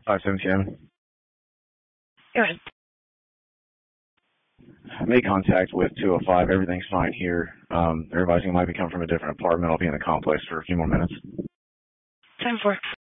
517. Go ahead. I made contact with 205. Everything's fine here. Everybody's going to might be coming from a different apartment. I'll be in the complex for a few more minutes. 10-4.